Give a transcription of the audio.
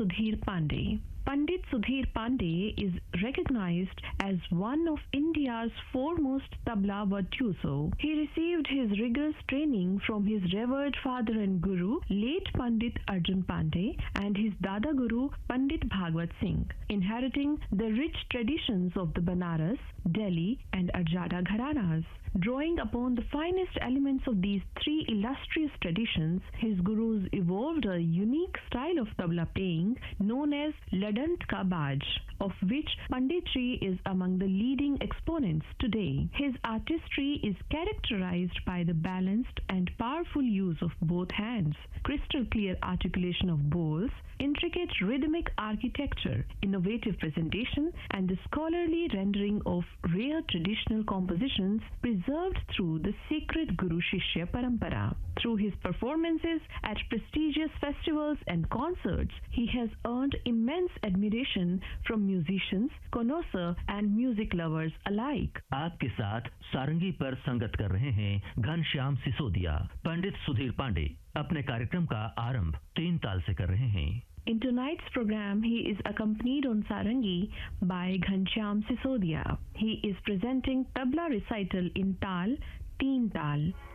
Sudhir Pandey. Pandit Sudhir Pandey is recognized as one of India's foremost tabla virtuoso. He received his rigorous training from his revered father and guru, late Pandit Arjun Pandey, and his Dada Guru Pandit Bhagwat Singh, inheriting the rich traditions of the Banaras, Delhi, and Arjada Gharanas. Drawing upon the finest elements of these three illustrious traditions, his gurus evolved a unique style of tabla playing known as Ladant Ka Baj, of which Panditji is among the leading exponents today. His artistry is characterized by the balanced and powerful use of both hands, crystal clear articulation of bowls, intricate rhythmic architecture, innovative presentation, and the scholarly rendering of rare traditional compositions preserved through the sacred Guru Shishya Parampara. Through his performances at prestigious festivals and concerts, he has earned immense admiration from musicians, connoisseurs, and music lovers alike. आपके साथ सारंगी पर संगत कर रहे हैं घनश्याम सिसोदिया। पंडित सुधीर पांडे अपने कार्यक्रम का आरंभ 3 ताल से कर रहे हैं। In tonight's program, he is accompanied on Sarangi by Ghanshyam Sisodia. He is presenting tabla recital in Tal, Teen Tal.